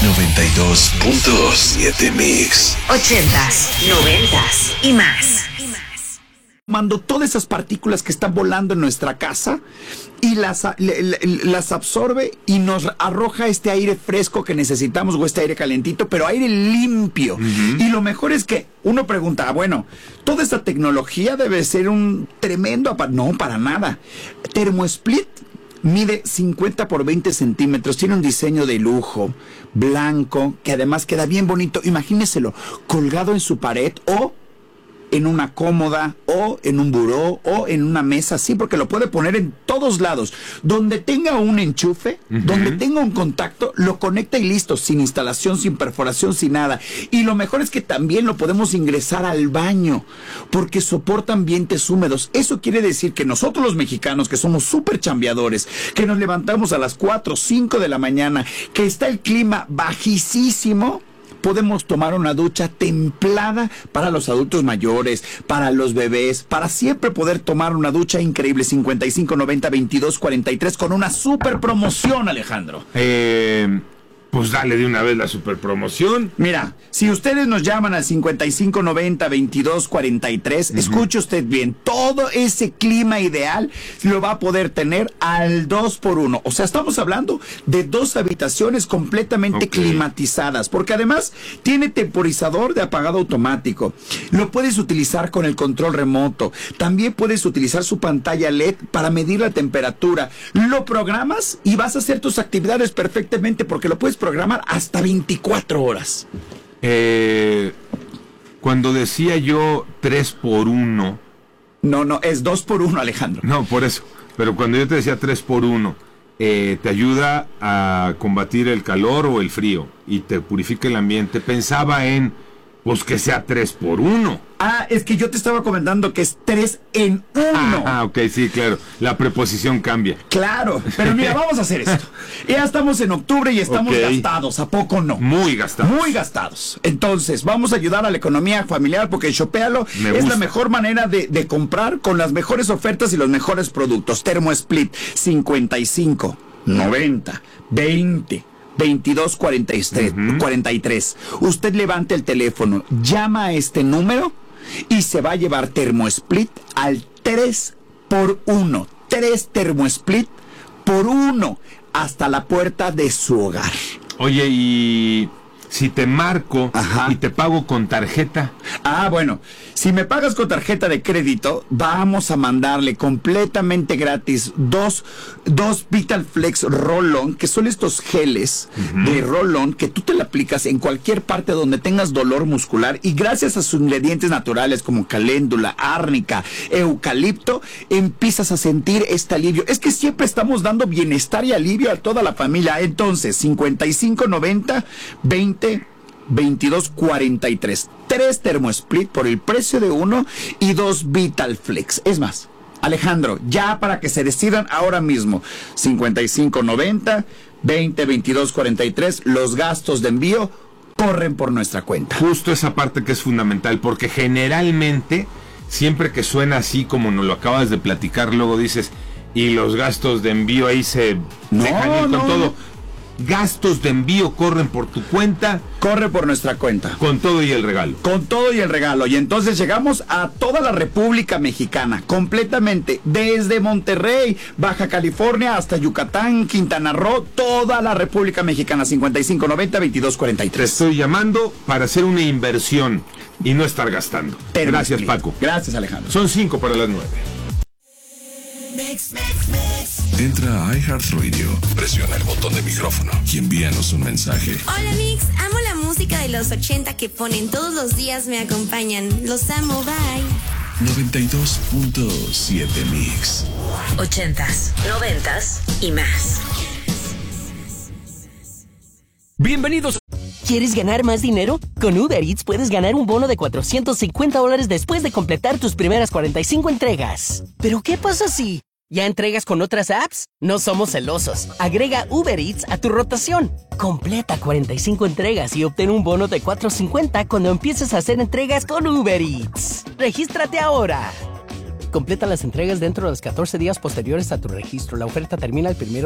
92.7 Mix. 80s, 90s y más. Mando todas esas partículas que están volando en nuestra casa y las absorbe y nos arroja este aire fresco que necesitamos, o este aire calentito, pero aire limpio. Y lo mejor es que uno pregunta, bueno, toda esta tecnología debe ser un tremendo no, para nada. ThermoSplit mide 50 por 20 centímetros, tiene un diseño de lujo, blanco, que además queda bien bonito. Imagíneselo, colgado en su pared o en una cómoda, o en un buró, o en una mesa, sí, porque lo puede poner en todos lados. Donde tenga un enchufe, donde tenga un contacto, lo conecta y listo, sin instalación, sin perforación, sin nada. Y lo mejor es que también lo podemos ingresar al baño, porque soporta ambientes húmedos. Eso quiere decir que nosotros los mexicanos, que somos súper chambeadores, que nos levantamos a las 4, 5 de la mañana, que está el clima bajísimo, podemos tomar una ducha templada para los adultos mayores, para los bebés, para siempre poder tomar una ducha increíble. 5590-2243 con una super promoción, Alejandro. Pues dale de una vez la super promoción. Mira, si ustedes nos llaman al 5590-2243, escuche usted bien, todo ese clima ideal lo va a poder tener al 2x1. O sea, estamos hablando de 2 habitaciones completamente climatizadas, porque además tiene temporizador de apagado automático. Lo puedes utilizar con el control remoto. También puedes utilizar su pantalla LED para medir la temperatura. Lo programas y vas a hacer tus actividades perfectamente, porque lo puedes programar hasta 24 horas. Cuando decía yo 3x1. No, es 2x1, Alejandro. No, por eso. Pero cuando yo te decía 3x1, te ayuda a combatir el calor o el frío y te purifica el ambiente. Pensaba en, pues que sea 3x1. Ah, es que yo te estaba comentando que es 3 en 1. Ok, sí, claro. La preposición cambia. Claro, pero mira, vamos a hacer esto. Ya estamos en octubre y estamos gastados, ¿a poco no? Muy gastados. Muy gastados. Entonces, vamos a ayudar a la economía familiar, porque Shopéalo es la mejor manera de comprar, con las mejores ofertas y los mejores productos. ThermoSplit 55 90 20 2243. Usted levante el teléfono, llama a este número y se va a llevar ThermoSplit al 3x1. 3 ThermoSplit por 1 hasta la puerta de su hogar. Oye, y si te marco y te pago con tarjeta. Ah, bueno, si me pagas con tarjeta de crédito, vamos a mandarle completamente gratis dos Vitalflex Roll-On, que son estos geles de Roll-On que tú te la aplicas en cualquier parte donde tengas dolor muscular, y gracias a sus ingredientes naturales como caléndula, árnica, eucalipto, empiezas a sentir este alivio. Es que siempre estamos dando bienestar y alivio a toda la familia. Entonces, 5590 20 2243. 3 ThermoSplit por el precio de 1 y 2 Vitalflex. Es más, Alejandro, ya para que se decidan ahora mismo, 5590 20 2243, los gastos de envío corren por nuestra cuenta. Justo esa parte que es fundamental, porque generalmente siempre que suena así como nos lo acabas de platicar, luego dices, y los gastos de envío ahí se dejan ir con todo. Gastos de envío corren por tu cuenta. Corre por nuestra cuenta. Con todo y el regalo. Con todo y el regalo. Y entonces llegamos a toda la República Mexicana, completamente. Desde Monterrey, Baja California, hasta Yucatán, Quintana Roo, toda la República Mexicana. 5590-2243. Estoy llamando para hacer una inversión y no estar gastando. Gracias, Paco. Gracias, Alejandro. Son 5 para las 9. Entra a iHeartRadio, presiona el botón de micrófono y envíanos un mensaje. Hola Mix, amo la música de los 80 que ponen todos los días, me acompañan. Los amo, bye. 92.7 Mix. 80s, 90s y más. Bienvenidos. ¿Quieres ganar más dinero? Con Uber Eats puedes ganar un bono de $450 después de completar tus primeras 45 entregas. ¿Pero qué pasa si ya entregas con otras apps? No somos celosos. Agrega Uber Eats a tu rotación. Completa 45 entregas y obtén un bono de $450 cuando empieces a hacer entregas con Uber Eats. ¡Regístrate ahora! Completa las entregas dentro de los 14 días posteriores a tu registro. La oferta termina el 1